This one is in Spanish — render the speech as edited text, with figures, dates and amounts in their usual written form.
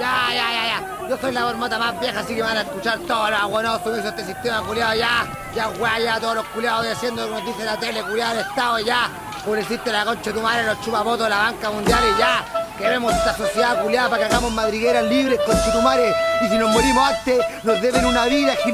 Yo soy la marmota más vieja, así que van a escuchar todos los aguanados sumisos a este sistema culiado, ya, todos los culiados haciendo lo que nos dice la tele, culiado del Estado, ya. Publiciste la concha de tu madre, los chupapotos de la banca mundial y ya. Queremos esta sociedad culiada para que hagamos madrigueras libres, conchetumares. Y si nos morimos antes, nos deben una vida.